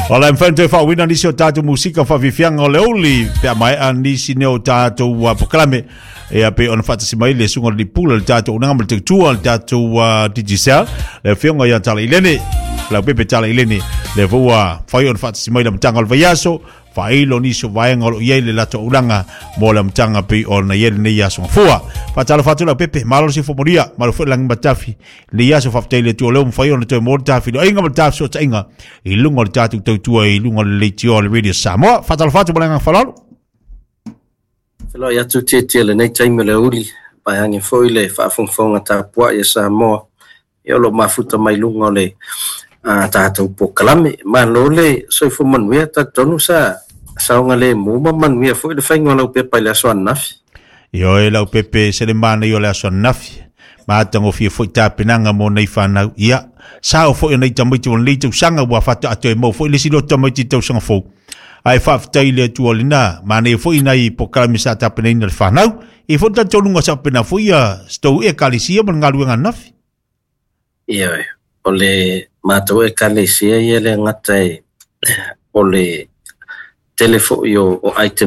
Ola mfante fa wina nisi o tatu musika fa vifianga o leoli pe mai anisi ne o tatu wa proklame e a pe on fata simaile sungo di pula le tatu unanga mal tektua le tatu digicel le fionga ya tala ilene la pepe tala ilene le voa fa on fata simaile mtanga le yaso fa ilo nisi o vaenga lo yele la to unanga mo la mtanga pe on yele ne yaso fua fa tala fatu la pepe malo si fomoria malo fo lang matafi le yaso fa tele tu le fa on to mo tafi lo inga matafi so tsainga ilungo le tatu tua ilungo le tio le radio Samoa fatal fatu balanga falalo Felo ya tu te le nei taimi le uli pa hangi foi le fa fonga ta pua ya Samoa yo lo mafuta mai lungo le ta to pokalame malo le so fo man we ta tonu sa ngale mo man we foi le faingo lo pe pa le so nafi yo e la pepe se le mana yo le so nafi ma tango fi foi ta penanga mo nei fana ia sao foi nei tamiti on leito sanga wa fata ato mo foi le silo tamiti to sanga fo ai fa taile tu olina ma nei foi nei pokalame sa ta penina le fana e fo ta tonu nga sa pena foi sto e kalisia man ngalu nga nafi ia ole mato e kalisia ele ngatai ole telefo yo o item